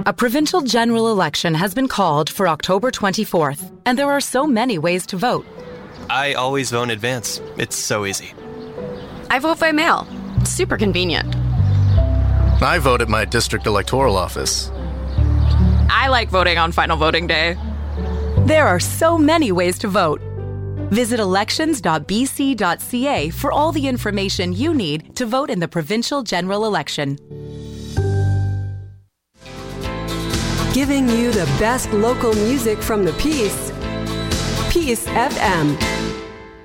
A provincial general election has been called for October 24th, and there are so many ways to vote. I always vote in advance. It's so easy. I vote by mail. It's super convenient. I vote at my district electoral office. I like voting on final voting day. There are so many ways to vote. Visit elections.bc.ca for all the information you need to vote in the provincial general election. Giving you the best local music from the Peace. Peace FM.